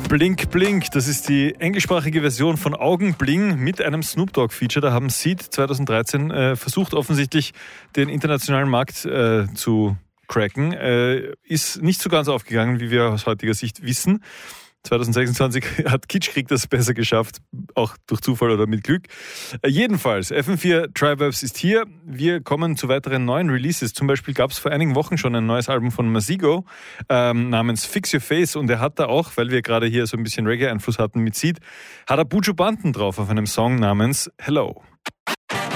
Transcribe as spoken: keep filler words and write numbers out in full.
Blink Blink, das ist die englischsprachige Version von Augenbling mit einem Snoop Dogg Feature. Da haben Seed zwanzig dreizehn äh, versucht offensichtlich den internationalen Markt äh, zu cracken. Äh, ist nicht so ganz aufgegangen, wie wir aus heutiger Sicht wissen. zwanzig sechsundzwanzig hat Kitschkrieg das besser geschafft, auch durch Zufall oder mit Glück. Äh, jedenfalls, F M vier Triverbs ist hier. Wir kommen zu weiteren neuen Releases. Zum Beispiel gab es vor einigen Wochen schon ein neues Album von Masigo ähm, namens Fix Your Face und er hat da auch, weil wir gerade hier so ein bisschen Reggae-Einfluss hatten mit Seed, hat er Buju Banton drauf auf einem Song namens Hello.